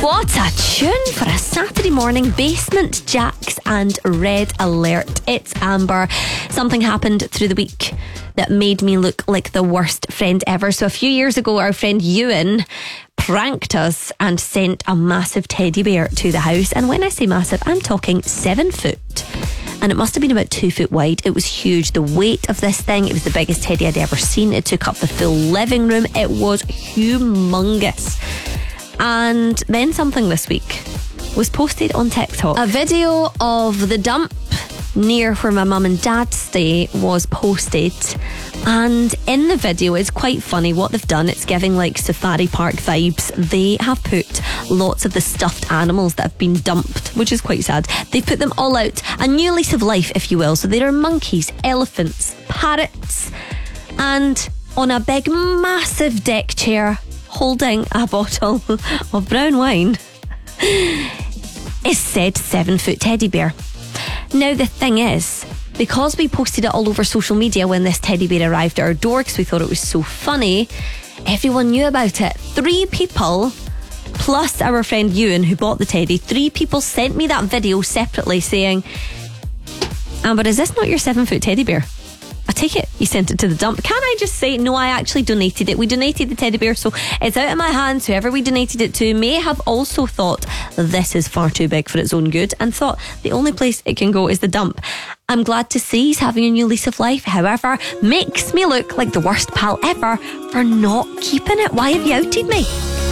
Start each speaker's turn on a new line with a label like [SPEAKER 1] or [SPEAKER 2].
[SPEAKER 1] What a tune for a Saturday morning. Basement Jacks and Red Alert. It's Amber. Something happened through the week that made me look like the worst friend ever. So a few years ago, our friend Ewan pranked us and sent a massive teddy bear to the house. And when I say massive, I'm talking 7 foot. And it must have been about 2 foot wide. It was huge. The weight of this thing, it was the biggest teddy I'd ever seen. It took up the full living room. It was humongous. And then something this week was posted on TikTok. A video of the dump near where my mum and dad stay was posted. And in the video, it's quite funny what they've done. It's giving like safari park vibes. They have put lots of the stuffed animals that have been dumped, which is quite sad. They put them all out. A new lease of life, if you will. So there are monkeys, elephants, parrots, and on a big, massive deck chair, holding a bottle of brown wine, is said 7 foot teddy bear. Now the thing is, because we posted it all over social media when this teddy bear arrived at our door because we thought it was so funny, everyone knew about it. 3 people, plus our friend Ewan who bought the teddy, 3 people sent me that video separately saying, Amber, is this not your 7 foot teddy bear? I take it you sent it to the dump. Can I just say, no, I actually donated it. We donated the teddy bear, so it's out of my hands. Whoever we donated it to may have also thought this is far too big for its own good and thought the only place it can go is the dump. I'm glad to see he's having a new lease of life. However, makes me look like the worst pal ever for not keeping it. Why have you outed me?